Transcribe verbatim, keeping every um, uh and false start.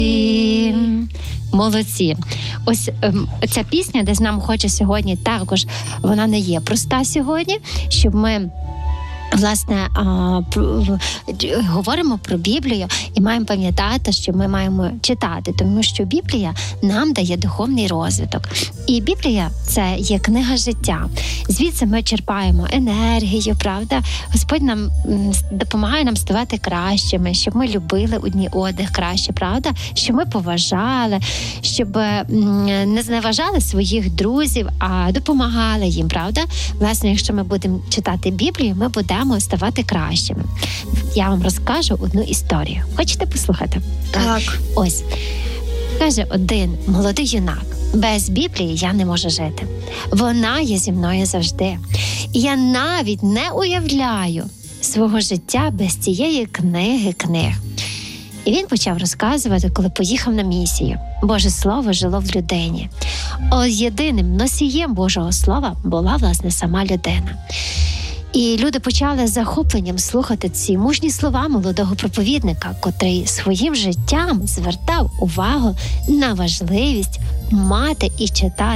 Молодці. Ось ем, ця пісня, десь нам хоче сьогодні також, вона не є проста сьогодні, щоб ми власне, а, про, говоримо про Біблію і маємо пам'ятати, що ми маємо читати, тому що Біблія нам дає духовний розвиток. І Біблія – це є книга життя. Звідси ми черпаємо енергію, правда? Господь нам допомагає нам ставати кращими, щоб ми любили одні одних краще, правда? Щоб ми поважали, щоб не зневажали своїх друзів, а допомагали їм, правда? Власне, якщо ми будемо читати Біблію, ми будемо ставати кращими. Я вам розкажу одну історію. Хочете послухати? Так. Ось. Каже один молодий юнак: без Біблії я не можу жити. Вона є зі мною завжди. І я навіть не уявляю свого життя без цієї книги книг. І він почав розказувати, коли поїхав на місію. Боже Слово жило в людині. О, єдиним носієм Божого Слова була, власне, сама людина. І люди почали з захопленням слухати ці мужні слова молодого проповідника, котрий своїм життям звертав увагу на важливість мати і читати